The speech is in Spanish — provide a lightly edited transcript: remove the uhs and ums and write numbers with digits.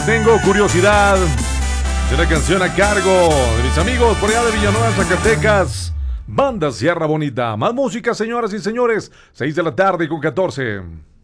tengo curiosidad de una canción a cargo de mis amigos por allá de Villanueva, Zacatecas. Banda Sierra Bonita. Más música, señoras y señores. 6 de la tarde con 14.